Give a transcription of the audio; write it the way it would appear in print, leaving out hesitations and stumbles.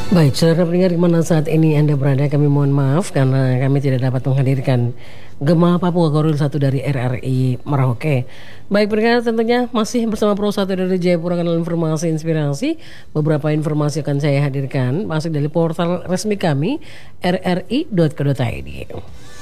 Baik, saudara pendengar di mana saat ini Anda berada, kami mohon maaf karena kami tidak dapat menghadirkan Gema Papua Korwil 1 dari RRI Merauke. Baik pendengar, tentunya masih bersama Pro 1 dari Jayapura, kanal informasi inspirasi. Beberapa informasi akan saya hadirkan masuk dari portal resmi kami rri.co.id.